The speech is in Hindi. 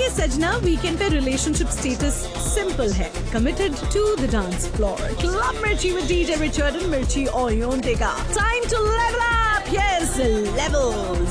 देखिए सजना, वीकेंड पे रिलेशनशिप स्टेटस सिंपल है, committed to the dance floor. Club मिर्ची विद डीजे रिचर्ड एंड मिर्ची और योंटेका। Time two level up, yes levels.